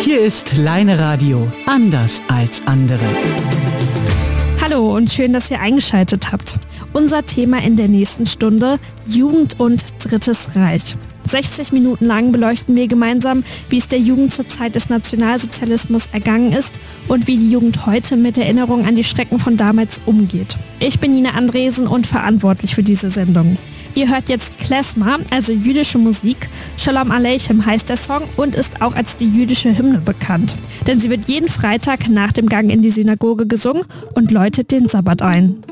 Hier ist Leine Radio, anders als andere. Hallo und schön, dass ihr eingeschaltet habt. Unser Thema in der nächsten Stunde: Jugend und Drittes Reich. 60 Minuten lang beleuchten wir gemeinsam, wie es der Jugend zur Zeit des Nationalsozialismus ergangen ist und wie die Jugend heute mit Erinnerung an die Schrecken von damals umgeht. Ich bin Nina Andresen und verantwortlich für diese Sendung. Ihr hört jetzt Klezmer, also jüdische Musik. Shalom Aleichem heißt der Song und ist auch als die jüdische Hymne bekannt. Denn sie wird jeden Freitag nach dem Gang in die Synagoge gesungen und läutet den Sabbat ein.